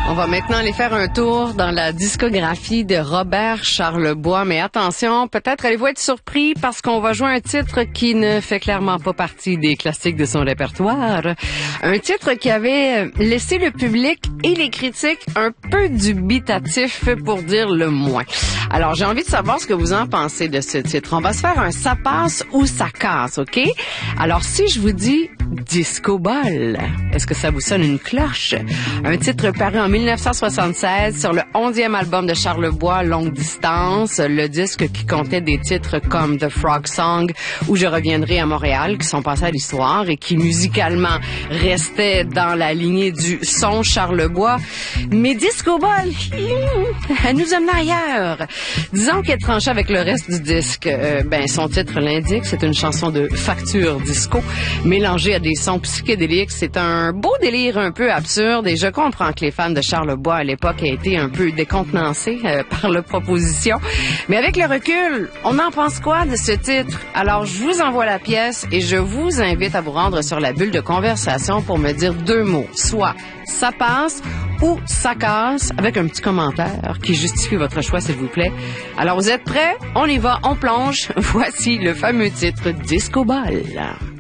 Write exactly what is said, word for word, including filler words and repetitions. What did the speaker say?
On va maintenant aller faire un tour dans la discographie de Robert Charlebois. Mais attention, peut-être allez-vous être surpris parce qu'on va jouer un titre qui ne fait clairement pas partie des classiques de son répertoire. Un titre qui avait laissé le public et les critiques un peu dubitatifs pour dire le moins. Alors, j'ai envie de savoir ce que vous en pensez de ce titre. On va se faire un ça passe ou ça casse, OK? Alors, si je vous dis Disco Ball, est-ce que ça vous sonne une cloche? Un titre paru en dix-neuf cent soixante-seize sur le onzième album de Charlebois, Longue Distance, le disque qui comptait des titres comme The Frog Song ou Je reviendrai à Montréal, qui sont passés à l'histoire et qui musicalement restaient dans la lignée du son Charlebois. Mais Disco Ball, elle nous amène ailleurs. Disons qu'elle tranchait avec le reste du disque. Euh, ben, son titre l'indique, c'est une chanson de facture disco mélangée à des sons psychédéliques. C'est un beau délire un peu absurde et je comprends que les fans de Charlebois à l'époque aient été un peu décontenancés euh, par la proposition. Mais avec le recul, on en pense quoi de ce titre? Alors, je vous envoie la pièce et je vous invite à vous rendre sur la bulle de conversation pour me dire deux mots, soit ça passe ou ça casse, avec un petit commentaire qui justifie votre choix, s'il vous plaît. Alors, vous êtes prêts? On y va, on plonge. Voici le fameux titre Disco Ball.